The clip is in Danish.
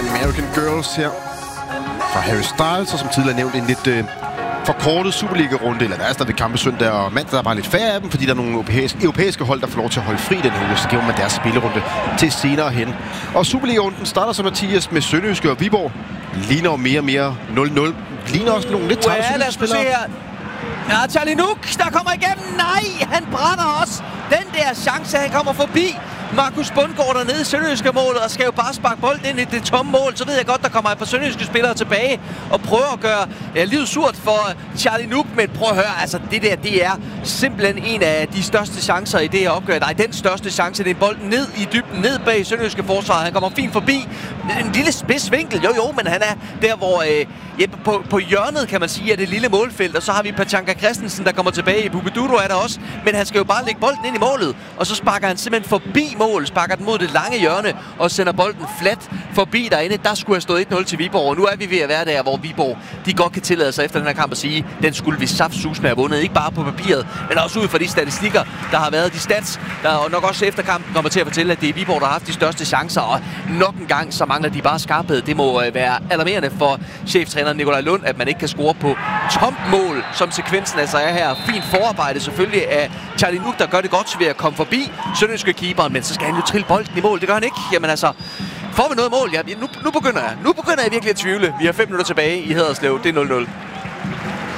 American Girls her fra Harry Styles, og som tidligere nævnt en lidt forkortet Superliga-runde, eller der er stadigvæk kampe søndag og mandag, der er bare lidt færre af dem, fordi der er nogle europæiske hold, der får lov til at holde fri den her uge, så giver man deres spillerunde til senere hen. Og Superliga-runden starter så, Mathias, med Sønderjyske og Viborg. Ligner jo mere og mere 0-0. Ligner også nogle lidt trætte Sønderjyske-spillere. Ja, Charlie Nuk, der kommer igennem. Nej, han brænder også den der chance, han kommer forbi Markus Bundgaard dernede i Sønderjyske målet og skal jo bare sparke bolden ind i det tomme mål. Så ved jeg godt, der kommer et par sønderjyske spillere tilbage og prøver at gøre livet surt for Charlie Nuk. Men prøv at høre, altså det er simpelthen en af de største chancer i det her opgør. Nej, den største chance, det er bolden ned i dybden, ned bag Sønderjyske forsvaret. Han kommer fint forbi. En lille spidsvinkel, jo, men han er der, hvor på hjørnet, kan man sige, af det lille målfelt. Og så har vi Pachanka Christensen, der kommer tilbage. Bubeduro er der også, men han skal jo bare lægge bolden ind i målet. Og så sparker han simpelthen forbi mål, sparker den mod det lange hjørne og sender bolden flat forbi derinde. Der skulle have stået 1-0 til Viborg, og nu er vi ved at være der, hvor Viborg de godt kan tillade sig efter den her kamp at sige, den skulle vi saftsus med have vundet. Ikke bare på papiret, men også ud fra de statistikker, der har været, de stats, der nok også efter kampen kommer til at fortælle, at det er Viborg, der har haft de største chancer, og nok en gang så mangler de bare skarphed. Det må være alarmerende for cheftræner Nikolaj Lund, at man ikke kan score på tomt mål, som sekvensen altså er her. Fint forarbejde selvfølgelig af Charlie Nuk, der gør det godt ved at komme forbi sønderjyske keeperen, men så skal han jo trille bolden i mål. Det gør han ikke. Jamen altså, får vi noget mål? Ja, nu begynder jeg virkelig at tvivle. Vi har 5 minutter tilbage i Haderslev. Det er 0-0.